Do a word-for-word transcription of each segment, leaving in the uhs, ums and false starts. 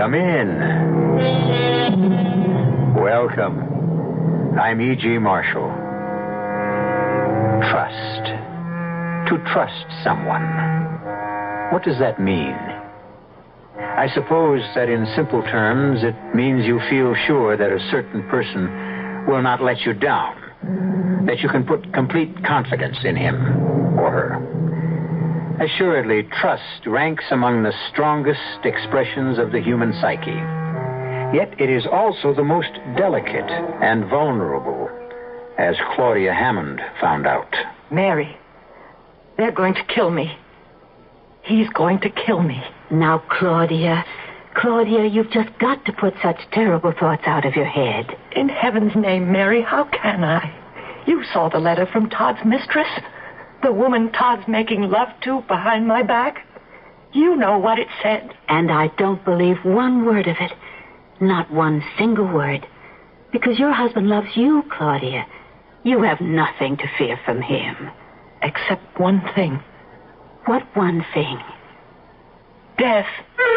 Come in. Welcome. I'm E G. Marshall. Trust. To trust someone. What does that mean? I suppose that in simple terms, it means you feel sure that a certain person will not let you down. That you can put complete confidence in him or her. Assuredly, trust ranks among the strongest expressions of the human psyche. Yet it is also the most delicate and vulnerable, as Claudia Hammond found out. Mary, they're going to kill me. He's going to kill me. Now, Claudia, Claudia, you've just got to put such terrible thoughts out of your head. In heaven's name, Mary, how can I? You saw the letter from Todd's mistress. The woman Todd's making love to behind my back. You know what it said. And I don't believe one word of it. Not one single word. Because your husband loves you, Claudia. You have nothing to fear from him. Except one thing. What one thing? Death.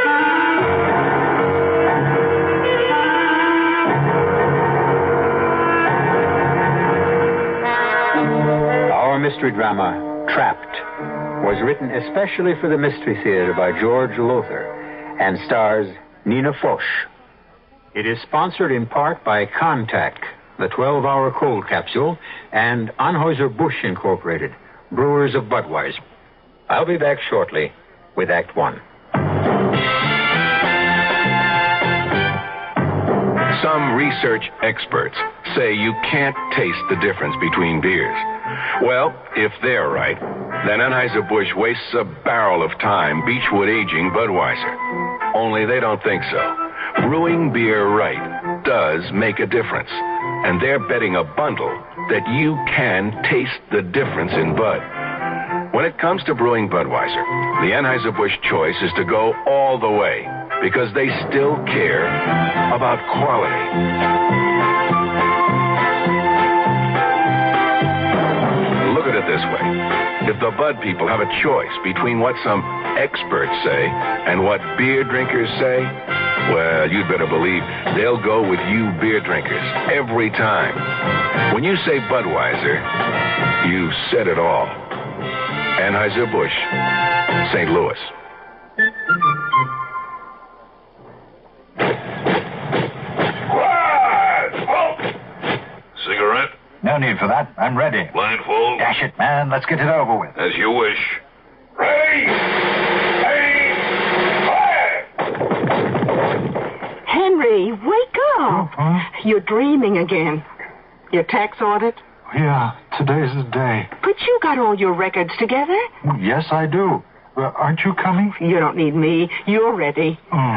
Our mystery drama, Trapped, was written especially for the Mystery Theater by George Lothar and stars Nina Foch. It is sponsored in part by Contact, the twelve-hour cold capsule, and Anheuser-Busch Incorporated, brewers of Budweiser. I'll be back shortly with Act One. Some research experts say you can't taste the difference between beers. Well, if they're right, then Anheuser-Busch wastes a barrel of time Beechwood aging Budweiser. Only they don't think so. Brewing beer right does make a difference. And they're betting a bundle that you can taste the difference in Bud. When it comes to brewing Budweiser, the Anheuser-Busch choice is to go all the way because they still care about quality. Look at it this way. If the Bud people have a choice between what some experts say and what beer drinkers say, well, you'd better believe they'll go with you beer drinkers every time. When you say Budweiser, you said it all. Anheuser-Busch, Saint Louis. Cigarette? No need for that. I'm ready. Blindfold? Dash it, man. Let's get it over with. As you wish. Ready? Ready? Fire! Henry, wake up. Huh? You're dreaming again. Your tax audit? Yeah, today's the day. But you got all your records together. Yes, I do. Uh, aren't you coming? You don't need me. You're ready. Oh.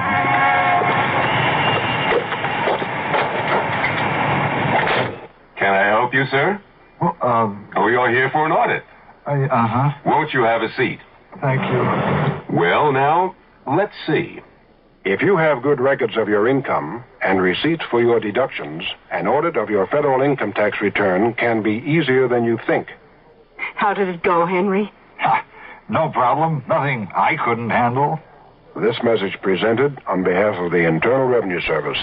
Can I help you, sir? Well, um... We are here for an audit. I, uh-huh. Won't you have a seat? Thank you. Well, now, let's see. If you have good records of your income and receipts for your deductions, an audit of your federal income tax return can be easier than you think. How did it go, Henry? Ha, no problem. Nothing I couldn't handle. This message presented on behalf of the Internal Revenue Service.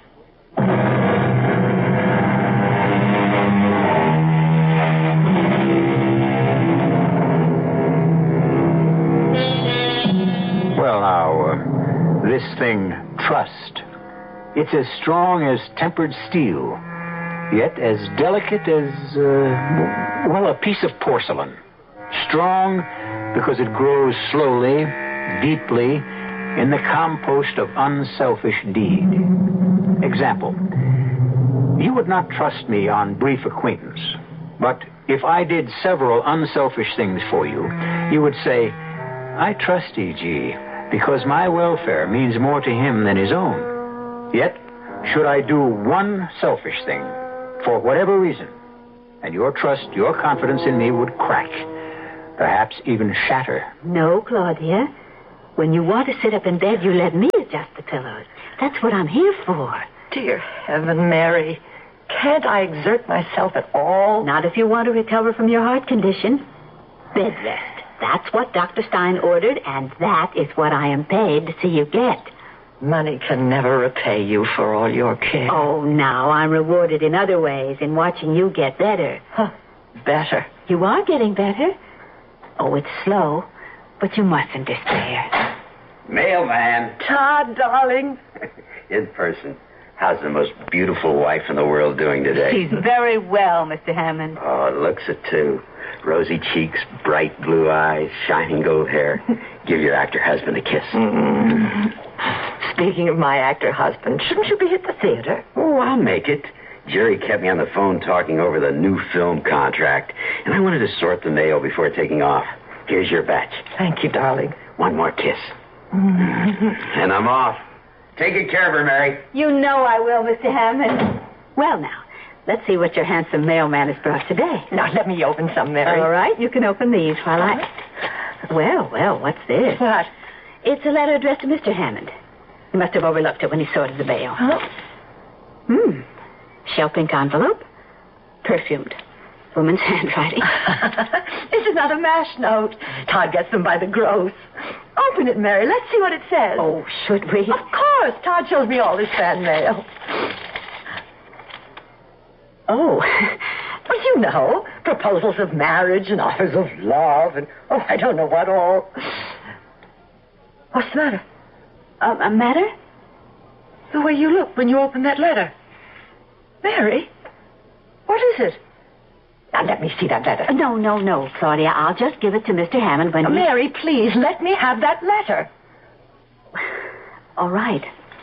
Well, now, uh, this thing, trust. It's as strong as tempered steel, yet as delicate as, uh, well, a piece of porcelain. Strong because it grows slowly, deeply, in the compost of unselfish deed. Example, you would not trust me on brief acquaintance, but if I did several unselfish things for you, you would say, I trust E G because my welfare means more to him than his own. Yet, should I do one selfish thing, for whatever reason, and your trust, your confidence in me would crack, perhaps even shatter. No, Claudia. When you want to sit up in bed, you let me adjust the pillows. That's what I'm here for. Dear heaven, Mary. Can't I exert myself at all? Not if you want to recover from your heart condition. Bed rest. That's what Doctor Stein ordered, and that is what I am paid to see you get. Money can never repay you for all your care. Oh, now, I'm rewarded in other ways, in watching you get better. Huh. Better. You are getting better. Oh, it's slow, but you mustn't despair. Mailman. Todd, darling. In person. How's the most beautiful wife in the world doing today? She's very well, Mister Hammond. Oh, looks it, too. Rosy cheeks, bright blue eyes, shining gold hair. Give your actor husband a kiss. Mm. Speaking of my actor husband, shouldn't you be at the theater? Oh, I'll make it. Jerry kept me on the phone talking over the new film contract, and I wanted to sort the mail before taking off. Here's your batch. Thank you, darling. One more kiss. And I'm off. Take good care of her, Mary. You know I will, Mister Hammond. Well, now, let's see what your handsome mailman has brought today. Now, let me open some, Mary. All right, you can open these while I... Well, well, what's this? What? It's a letter addressed to Mister Hammond. He must have overlooked it when he sorted the mail. Huh? Hmm. Shell pink envelope. Perfumed. Woman's handwriting. It's another mash note. Todd gets them by the gross. Open it, Mary. Let's see what it says. Oh, should we? Of course. Todd shows me all his fan mail. Oh. Well, you know, proposals of marriage and offers of love and, oh, I don't know what all. What's the matter? Uh, a matter? The way you look when you open that letter. Mary, what is it? Now, let me see that letter. No, no, no, Claudia. I'll just give it to Mister Hammond when uh, he... Mary, please, let me have that letter. All right.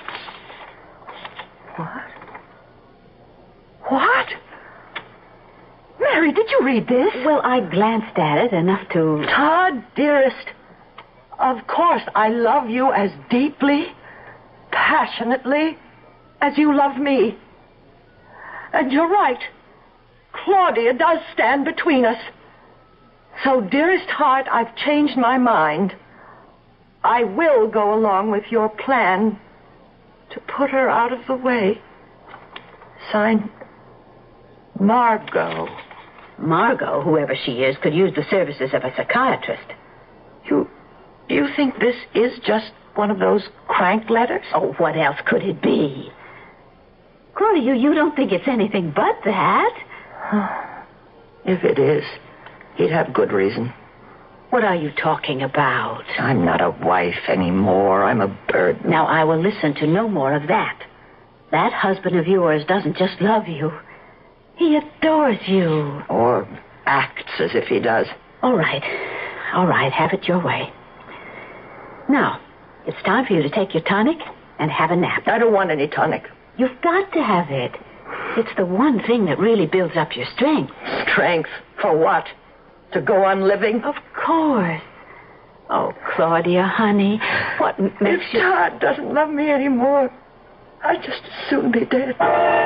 What? What? Mary, did you read this? Well, I glanced at it enough to... Todd, dearest, of course I love you as deeply, passionately as you love me. And you're right. Claudia does stand between us. So, dearest heart, I've changed my mind. I will go along with your plan to put her out of the way. Signed, Margot. Margot, whoever she is, could use the services of a psychiatrist. You, you think this is just one of those crank letters? Oh, what else could it be? Claudia, you, you don't think it's anything but that? If it is, he'd have good reason. What are you talking about? I'm not a wife anymore. I'm a burden. Now, I will listen to no more of that. That husband of yours doesn't just love you. He adores you. Or acts as if he does. All right. All right, have it your way. Now, it's time for you to take your tonic and have a nap. I don't want any tonic. You've got to have it. It's the one thing that really builds up your strength. Strength? For what? To go on living? Of course. Oh, Claudia, honey, what m- makes if you... Todd doesn't love me anymore, I'd just as soon be dead.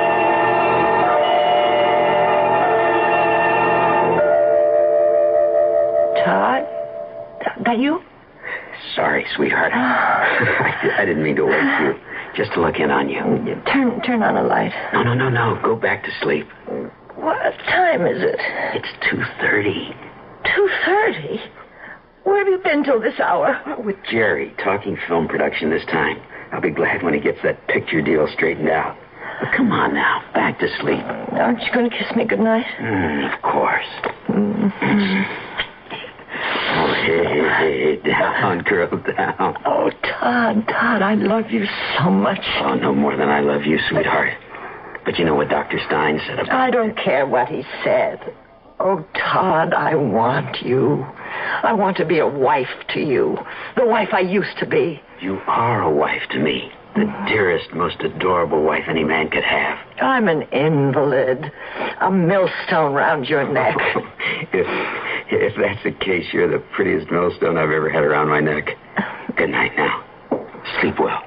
Todd? Th- that you? Sorry, sweetheart. I, I didn't mean to wake you. Just to look in on you. Turn turn on a light. No, no, no, no. Go back to sleep. What time is it? It's two thirty. two thirty? Where have you been till this hour? With Jerry, talking film production this time. I'll be glad when he gets that picture deal straightened out. But come on now, back to sleep. Aren't you going to kiss me goodnight? Mm, of course. Mm-hmm. Oh, hey, hey, hey, down, girl, down. Oh, Todd, Todd, I love you so much. Oh, no more than I love you, sweetheart. But you know what Doctor Stein said about... I don't care what he said. Oh, Todd, I want you. I want to be a wife to you. The wife I used to be. You are a wife to me. The dearest, most adorable wife any man could have. I'm an invalid. A millstone round your neck. if, if that's the case, you're the prettiest millstone I've ever had around my neck. Good night now. Sleep well.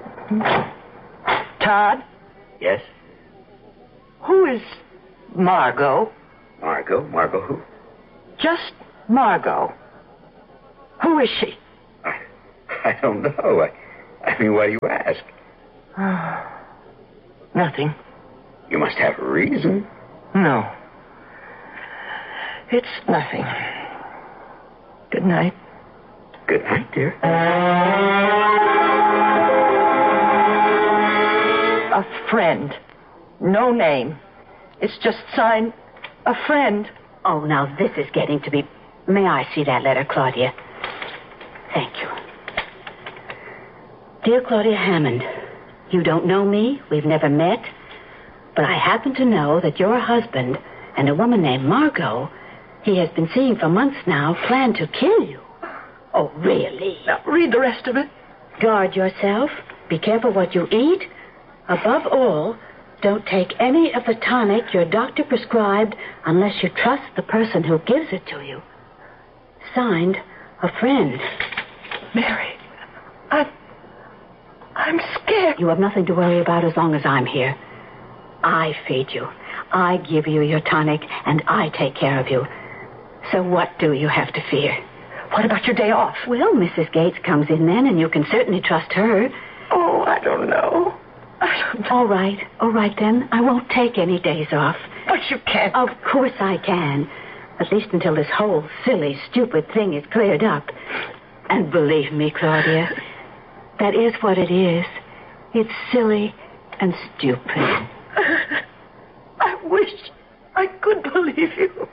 Todd? Yes? Who is Margot? Margot? Margot who? Just Margot. Who is she? I, I don't know. I, I mean, why do you ask? Nothing. You must have a reason. No. It's nothing. Good night. Good night, dear. friend. No name. It's just signed a friend. Oh, now this is getting to be... May I see that letter, Claudia? Thank you. Dear Claudia Hammond, you don't know me. We've never met. But I happen to know that your husband and a woman named Margot he has been seeing for months now plan to kill you. Oh, really? Now, read the rest of it. Guard yourself. Be careful what you eat. Above all, don't take any of the tonic your doctor prescribed unless you trust the person who gives it to you. Signed, a friend. Mary, I'm... I'm scared. You have nothing to worry about as long as I'm here. I feed you. I give you your tonic, and I take care of you. So what do you have to fear? What about your day off? Well, Missus Gates comes in then, and you can certainly trust her. Oh, I don't know. I don't know. All right. All right, then. I won't take any days off. But you can't. Of course I can. At least until this whole silly, stupid thing is cleared up. And believe me, Claudia, that is what it is. It's silly and stupid. I wish I could believe you.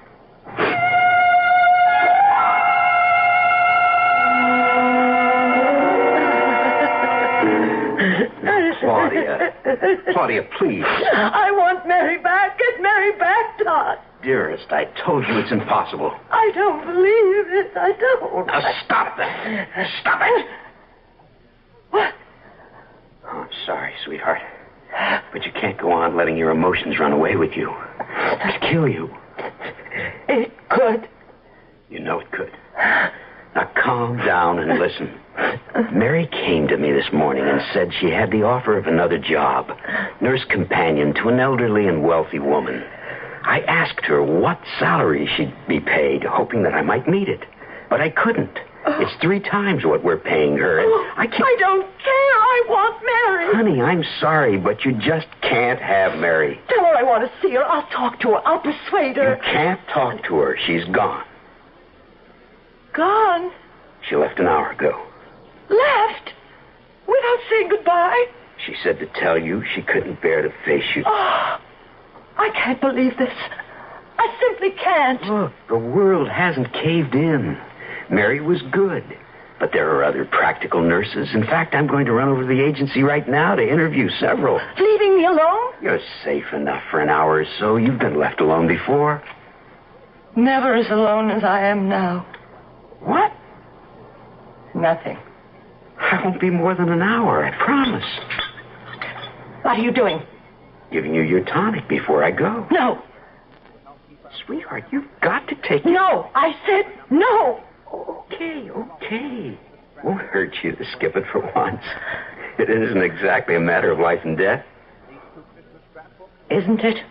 Claudia. Claudia, please. I want Mary back. Get Mary back, Todd. Dearest, I told you it's impossible. I don't believe it. I don't. Now stop that. Stop it. What? Oh, I'm sorry, sweetheart. But you can't go on letting your emotions run away with you. It'd kill you. It could. You know it could. Now calm down and listen. Mary came to me this morning and said she had the offer of another job, nurse companion to an elderly and wealthy woman. I asked her what salary she'd be paid, hoping that I might meet it. But I couldn't. It's three times what we're paying her. And I can't... I don't care. I want Mary. Honey, I'm sorry, but you just can't have Mary. Tell her I want to see her. I'll talk to her. I'll persuade her. You can't talk to her. She's gone. Gone? She left an hour ago. Left? Without saying goodbye? She said to tell you she couldn't bear to face you. Oh, I can't believe this. I simply can't. Look, the world hasn't caved in. Mary was good, but there are other practical nurses. In fact, I'm going to run over to the agency right now to interview several. Leaving me alone? You're safe enough for an hour or so. You've been left alone before. Never as alone as I am now. What? Nothing. I won't be more than an hour, I promise. What are you doing? Giving you your tonic before I go. No. Sweetheart, you've got to take it. No, I said no. Okay, okay. Won't hurt you to skip it for once. It isn't exactly a matter of life and death. Isn't it?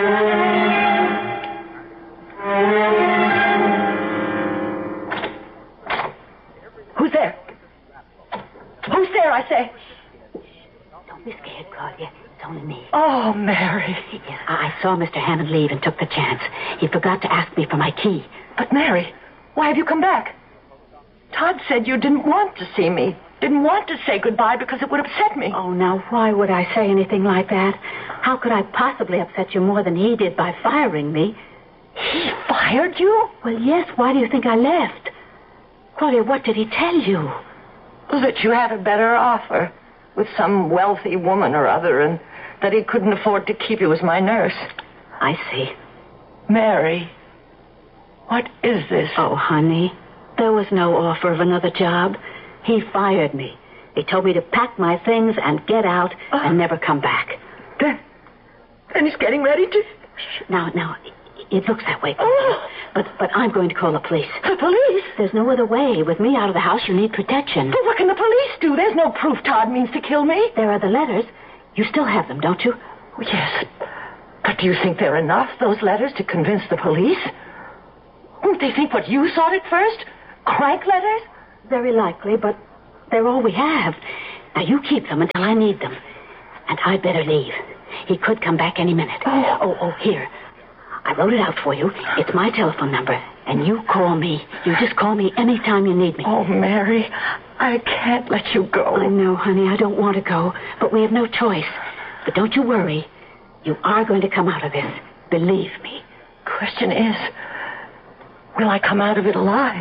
Who's there? Who's there, I say? Don't be scared, Claudia. It's only me. Oh, Mary. Yes, I I saw Mister Hammond leave and took the chance. He forgot to ask me for my key. But, Mary, why have you come back? Todd said you didn't want to see me. Didn't want to say goodbye because it would upset me. Oh, now, why would I say anything like that? How could I possibly upset you more than he did by firing me? He fired you? Well, yes. Why do you think I left? Claudia, what did he tell you? That you had a better offer with some wealthy woman or other, and that he couldn't afford to keep you as my nurse. I see. Mary, what is this? Oh, honey, there was no offer of another job. He fired me. He told me to pack my things and get out uh, and never come back. Then, then he's getting ready to... Now, now, it looks that way. Oh. But, but I'm going to call the police. The police? There's no other way. With me out of the house, you need protection. But what can the police do? There's no proof Todd means to kill me. There are the letters. You still have them, don't you? Yes. But do you think they're enough, those letters, to convince the police? Won't they think what you thought at first? Crank letters? Very likely, but they're all we have. Now, you keep them until I need them. And I'd better leave. He could come back any minute. Oh, oh, oh here. I wrote it out for you. It's my telephone number. And you call me. You just call me anytime you need me. Oh, Mary, I can't let you go. I know, honey. I don't want to go. But we have no choice. But don't you worry. You are going to come out of this. Believe me. Question is, will I come out of it alive?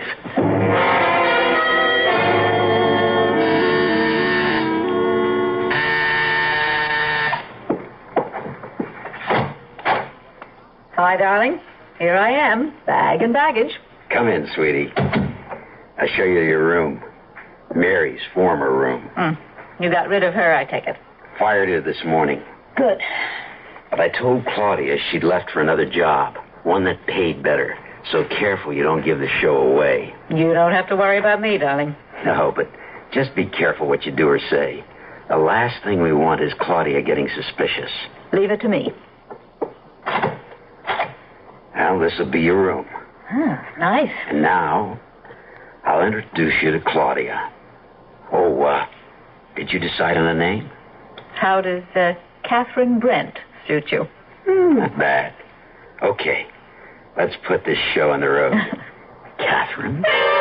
Hi, darling. Here I am, bag and baggage. Come in, sweetie. I'll show you your room. Mary's former room. Hmm. You got rid of her, I take it. Fired her this morning. Good. But I told Claudia she'd left for another job, one that paid better. So careful you don't give the show away. You don't have to worry about me, darling. No, but just be careful what you do or say. The last thing we want is Claudia getting suspicious. Leave it to me. Well, this will be your room. Hmm, nice. And now, I'll introduce you to Claudia. Oh, uh, did you decide on a name? How does uh, Catherine Brent suit you? Mm, not bad. Okay, let's put this show on the road. Catherine?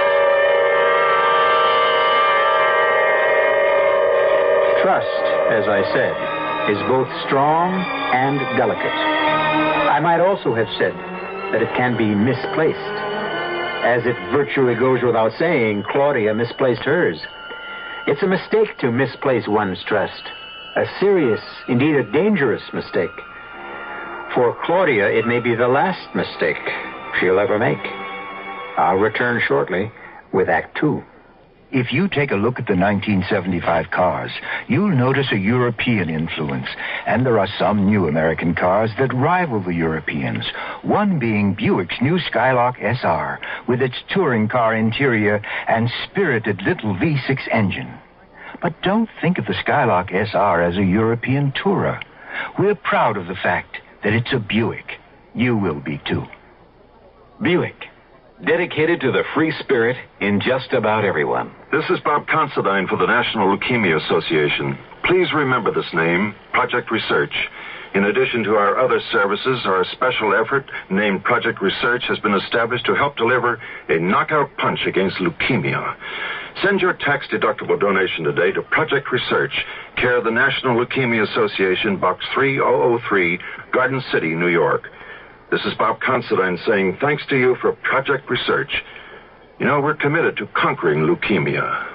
Trust, as I said, is both strong and delicate. I might also have said that it can be misplaced. As it virtually goes without saying, Claudia misplaced hers. It's a mistake to misplace one's trust. A serious, indeed a dangerous mistake. For Claudia, it may be the last mistake she'll ever make. I'll return shortly with Act Two. If you take a look at the nineteen seventy-five cars, you'll notice a European influence. And there are some new American cars that rival the Europeans. One being Buick's new Skylark S R, with its touring car interior and spirited little V six engine. But don't think of the Skylark S R as a European tourer. We're proud of the fact that it's a Buick. You will be, too. Buick. Dedicated to the free spirit in just about everyone. This is Bob Considine for the National Leukemia Association. Please remember this name, Project Research. In addition to our other services, our special effort named Project Research has been established to help deliver a knockout punch against leukemia. Send your tax-deductible donation today to Project Research, care of the National Leukemia Association, Box three thousand three, Garden City, New York. This is Bob Considine saying thanks to you for Project Research. You know, we're committed to conquering leukemia.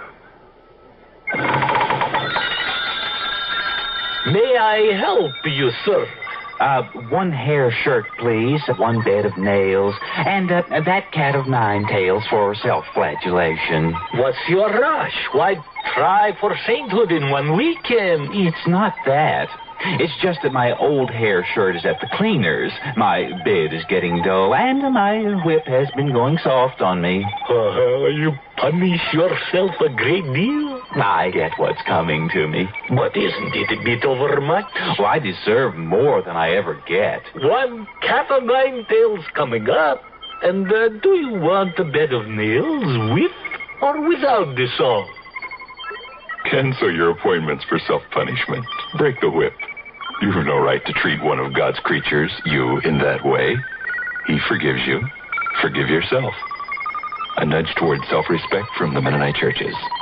May I help you, sir? Uh, one hair shirt, please, one bed of nails, and uh, that cat of nine tails for self-flagellation. What's your rush? Why, try for sainthood in one weekend. It's not that. It's just that my old hair shirt is at the cleaner's, my bed is getting dull, and my whip has been going soft on me. Uh, you punish yourself a great deal. I get what's coming to me. But isn't it a bit overmuch? Well, I deserve more than I ever get. One cat of nine tails coming up. And uh, do you want a bed of nails with or without the saw? Cancel your appointments for self-punishment. Break the whip. You've no right to treat one of God's creatures, you, in that way. He forgives you. Forgive yourself. A nudge toward self-respect from the Mennonite churches.